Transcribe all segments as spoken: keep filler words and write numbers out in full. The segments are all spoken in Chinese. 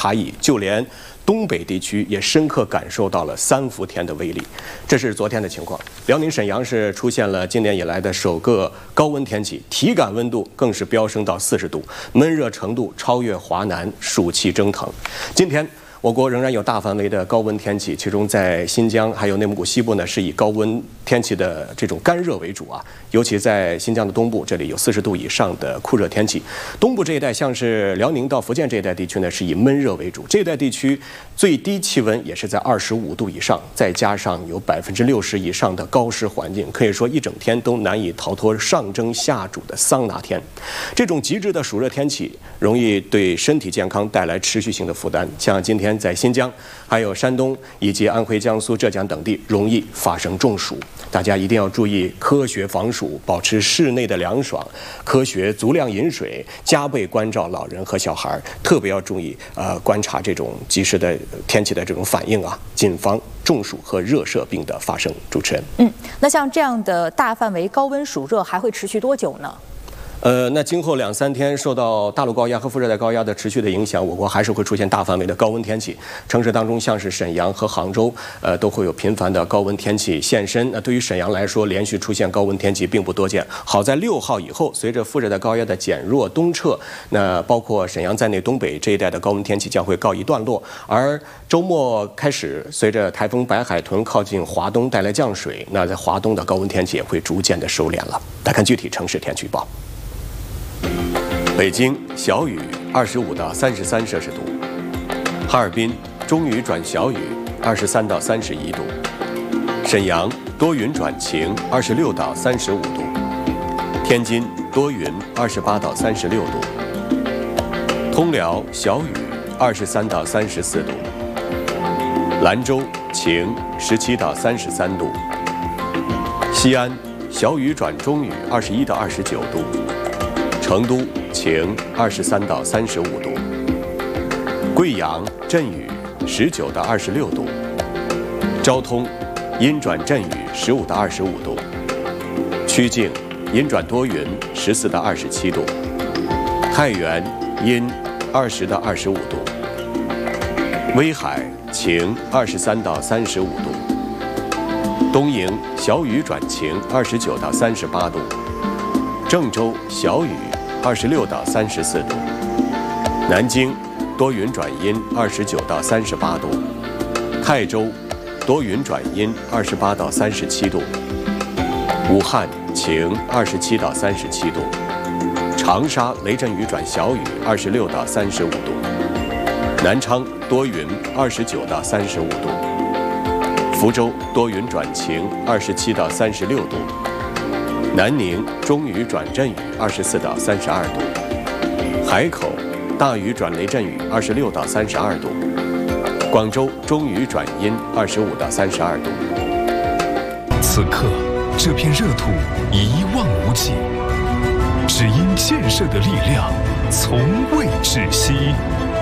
差异，就连东北地区也深刻感受到了三伏天的威力。这是昨天的情况，辽宁沈阳是出现了今年以来的首个高温天气，体感温度更是飙升到四十度，闷热程度超越华南，暑气蒸腾。今天我国仍然有大范围的高温天气，其中在新疆还有内蒙古西部呢，是以高温天气的这种干热为主啊。尤其在新疆的东部，这里有四十度以上的酷热天气。东部这一带，像是辽宁到福建这一带地区呢，是以闷热为主。这一带地区最低气温也是在二十五度以上，再加上有百分之六十以上的高湿环境，可以说一整天都难以逃脱上蒸下煮的桑拿天。这种极致的暑热天气，容易对身体健康带来持续性的负担。像今天在新疆、还有山东以及安徽、江苏、浙江等地，容易发生中暑。大家一定要注意科学防暑，保持室内的凉爽，科学足量饮水，加倍关照老人和小孩，特别要注意呃观察这种及时的天气的这种反应啊，谨防中暑和热射病的发生。主持人， 嗯，那像这样的大范围高温暑热还会持续多久呢？ 呃，那今后两三天受到大陆高压和副热带高压的持续的影响，我国还是会出现大范围的高温天气。城市当中，像是沈阳和杭州，呃，都会有频繁的高温天气现身。那对于沈阳来说，连续出现高温天气并不多见。好在六号以后，随着副热带高压的减弱东撤，那包括沈阳在内东北这一带的高温天气将会告一段落。而周末开始，随着台风白海豚靠近华东带来降水，那在华东的高温天气也会逐渐的收敛了。来看具体城市天气预报。北京小雨，二十五到三十三摄氏度；哈尔滨中雨转小雨，二十三到三十一度；沈阳多云转晴，二十六到三十五度；天津多云，二十八到三十六度；通辽小雨，二十三到三十四度；兰州晴，十七到三十三度；西安小雨转中雨，二十一到二十九度；成都晴，二十三到三十五度；贵阳阵雨，十九到二十六度；昭通阴转阵雨，十五到二十五度；曲靖阴转多云，十四到二十七度；太原阴，二十到二十五度；威海晴，二十三到三十五度；东营小雨转晴，二十九到三十八度；郑州小雨，二十六到三十四度；南京多云转阴，二十九到三十八度；泰州多云转阴，二十八到三十七度；武汉晴，二十七到三十七度；长沙雷阵雨转小雨，二十六到三十五度；南昌多云，二十九到三十五度；福州多云转晴，二十七到三十六度；南宁中雨转阵雨，二十四到三十二度；海口大雨转雷阵雨，二十六到三十二度；广州中雨转阴，二十五到三十二度。 此刻，这片热土一望无际，只因建设的力量从未窒息。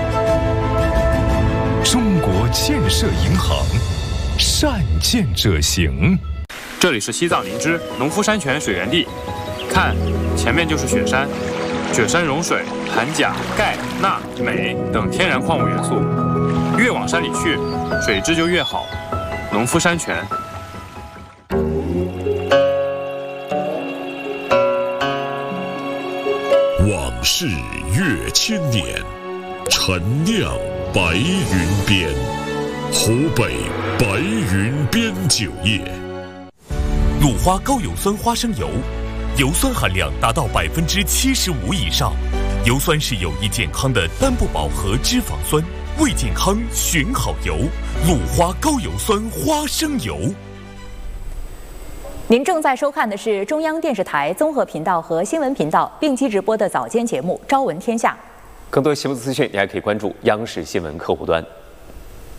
中国建设银行，善建者行。 这里是西藏林芝农夫山泉水源地，看，前面就是雪山，雪山融水含钾、钙、钠、镁等天然矿物元素，越往山里去，水质就越好。农夫山泉。 往事越千年，陈酿白云边，湖北白云边酒业。 鲁花高油酸花生油，油酸含量达到百分之七十五以上。油酸是有益健康的单不饱和脂肪酸，为健康选好油。鲁花高油酸花生油。 您正在收看的是中央电视台综合频道和新闻频道并机直播的早间节目《朝闻天下》。 更多新闻资讯，你还可以关注央视新闻客户端。